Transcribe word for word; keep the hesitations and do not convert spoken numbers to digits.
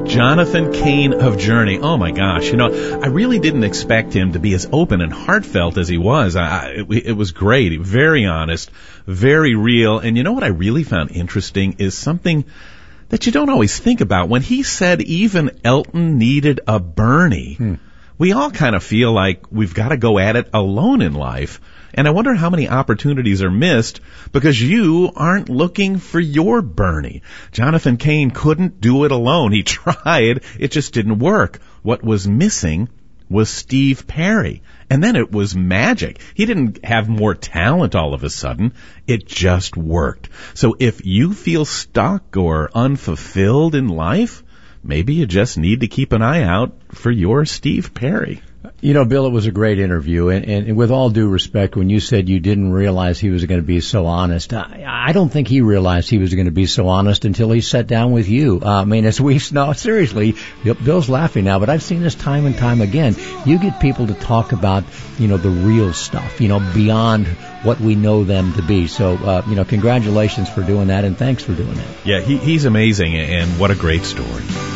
Jonathan Cain of Journey. Oh my gosh, you know, I really didn't expect him to be as open and heartfelt as he was. I, it, it was great, very honest, very real. And you know what I really found interesting is something that you don't always think about. When he said even Elton needed a Bernie, hmm. we all kind of feel like we've got to go at it alone in life. And I wonder how many opportunities are missed because you aren't looking for your Bernie. Jonathan Cain couldn't do it alone. He tried. It just didn't work. What was missing was Steve Perry. And then it was magic. He didn't have more talent all of a sudden. It just worked. So if you feel stuck or unfulfilled in life, maybe you just need to keep an eye out for your Steve Perry. You know, Bill, it was a great interview, and, and with all due respect, when you said you didn't realize he was going to be so honest, I, I don't think he realized he was going to be so honest until he sat down with you. Uh, I mean, as we, no, seriously, Bill's laughing now, but I've seen this time and time again. You get people to talk about, you know, the real stuff, you know, beyond what we know them to be. So, uh, you know, congratulations for doing that, and thanks for doing it. Yeah, he, he's amazing, and what a great story.